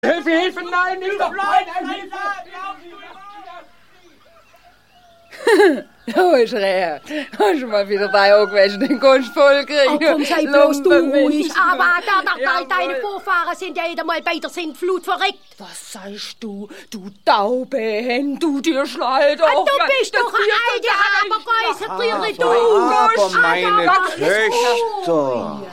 Hilfe, nein, nicht doch, nein, Hilfe! Oh, ist er. Hast du mal wieder bei irgendwelchen den Kunst voll kriegen? Oh, komm, sei bloß du ruhig. Aber deine Vorfahren sind ja wieder mal bei der Sintflut verreckt. Was sagst du, du Taubehen, du dir Schleid auf? Du bist doch ein alter Abergeißer, du. Aber meine Töchter.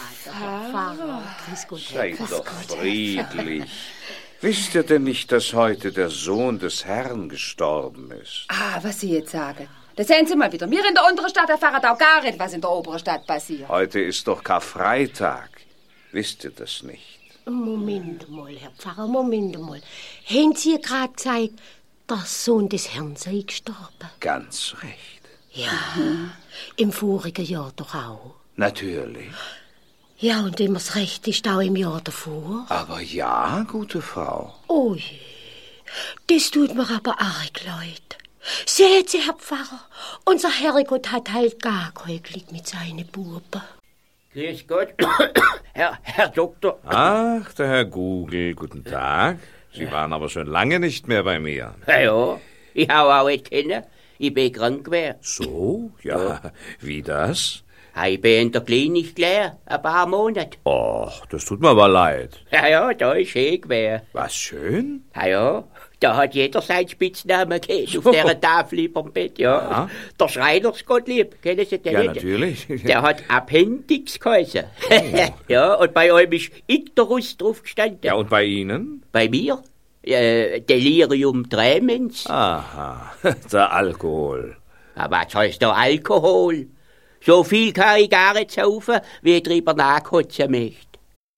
Seid doch friedlich. Wisst ihr denn nicht, dass heute der Sohn des Herrn gestorben ist? Ah, was Sie jetzt sagen. Da sehen Sie mal wieder. Wir in der unteren Stadt erfahren auch gar nicht, was in der oberen Stadt passiert. Heute ist doch Karfreitag. Wisst ihr das nicht? Moment mal, Herr Pfarrer, Moment mal. Haben Sie gerade gesagt, der Sohn des Herrn sei gestorben? Ganz recht. Ja, im vorigen Jahr doch auch. Natürlich. Ja, und immer's recht ist auch im Jahr davor. Aber ja, gute Frau. Oh je, das tut mir aber arg leid. Seht Sie, Herr Pfarrer, unser Herrgott hat halt gar kein Glück mit seinen Buben. Grüß Gott, Herr Doktor. Ach, der Herr Gugel, guten Tag. Sie waren aber schon lange nicht mehr bei mir. Ja, ich habe auch nicht kennen. Ich bin krank gewesen. So? Ja, wie das? Ich bin in der Klinik gelegen, ein paar Monate. Och, das tut mir aber leid. Ja, da ist schön gewesen. Was schön? Ja, da hat jeder seinen Spitznamen gegeben, auf dieser Tafel über dem Bett, ja. Aha. Der Schreiners Gottlieb, kennen Sie den Ja, nicht? natürlich. Der hat Appendix geheißen. Ja, und bei euch ist Icterus drauf gestanden. Ja, und bei Ihnen? Bei mir? Delirium tremens. Aha, der Alkohol. Aber was heißt der Alkohol? So viel kann ich gar nicht saufen, wie ich drüber nachkotzen möchte.